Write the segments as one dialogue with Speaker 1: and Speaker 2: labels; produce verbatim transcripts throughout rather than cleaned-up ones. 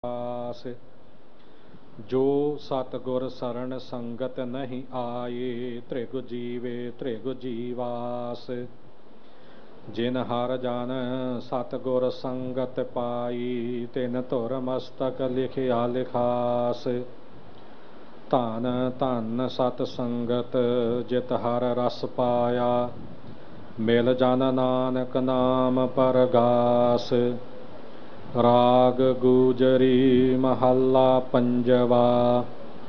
Speaker 1: ਆਸ ਜੋ ਸਤਿਗੁਰ ਸਰਣ ਸੰਗਤ ਨਹੀਂ ਆਏ, ਤ੍ਰਿਗ ਜੀਵੇ ਤ੍ਰਿਗ ਜੀਵਾਸ। ਜਿਨ ਹਰ ਜਨ ਸਤਿਗੁਰ ਸੰਗਤ ਪਾਈ, ਤਿਨ ਧੁਰ ਮਸਤਕ ਲਿਖਿਆ ਲਿਖਾਸ। ਧਨ ਧਨ ਸਤ ਸੰਗਤ ਜਿਤ ਹਰ ਰਸ ਪਾਇਆ, ਮਿਲ ਜਨ ਨਾਨਕ ਨਾਮ ਪਰਗਾਸ। ਰਾਗ ਗੂਜਰੀ ਮਹੱਲਾ ਪੰਜਵਾ।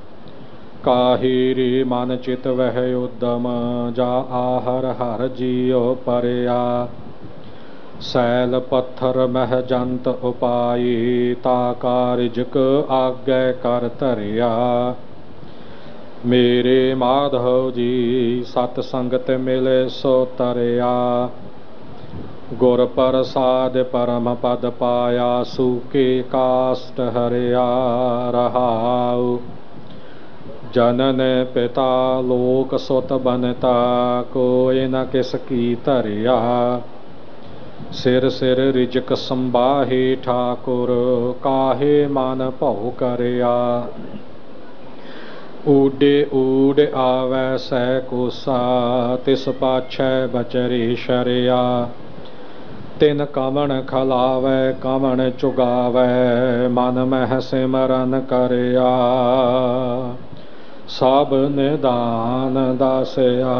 Speaker 1: ਕਾਹੀਰੀ ਮਨ ਚਿਤ ਵਹਿ ਉਦਮ, ਜਾ ਆਹਰ ਹਰ ਜੀਉ ਪਰਿਆ। ਸੈਲ ਪੱਥਰ ਮਹਿ ਜੰਤ ਉਪਾਈ, ਤਾ ਕਾਰਿਜਕ ਆਗੇ ਕਰ ਧਰਿਆ। ਮੇਰੇ ਮਾਧਵ ਜੀ ਸਤ ਸੰਗਤ ਮਿਲੇ ਸੋ ਤਰਿਆ, ਗੁਰ ਪ੍ਰਸਾਦ ਪਰਮ ਪਦ ਪਾਇਆ। ਸੂਕੇ ਕਾਸ਼ਟ ਹਰਿਆ ਰਹਾਉ, ਜਨਨ ਪਿਤਾ ਲੋਕ ਸੁਤ ਬਨਤਾ। ਕੋਈ ਨ ਕਿਸ ਕੀ ਧਰਿਆ, ਸਿਰ ਸਿਰ ਰਿਜਕ ਸੰਬਾਹੇ ਠਾਕੁਰ। ਕਾਹੇ ਮਨ ਭਉ ਕਰਿਆ, ਊਡੇ ਊਡ ਆਵੈ ਸਹਿ ਕੋਸਾ। ਤਿਸ ਪਾਛੈ ਬਚਰੇ ਸ਼ਰਿਆ, ਤਿਨ ਕਵਣ ਖਲਾਵੈ ਕਵਣ ਚੁਗਾਵੈ। ਮਨ ਮਹਿ ਸਿਮਰਨ ਕਰਿਆ, ਸਭ ਨਿਦਾਨ ਦਾਸਿਆ।